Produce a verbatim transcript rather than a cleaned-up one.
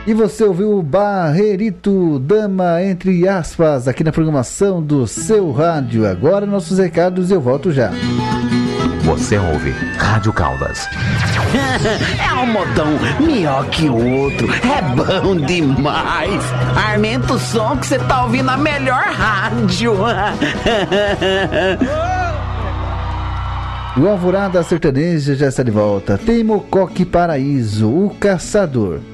E você ouviu o Barrerito, dama entre aspas, aqui na programação do seu rádio. Agora nossos recados e eu volto já. Você ouve Rádio Caldas. É um modão melhor que o outro. É bom demais. Aumenta o som que você tá ouvindo a melhor rádio. O Alvorada Sertaneja já está de volta. Tem Mocoque Paraíso, o Caçador.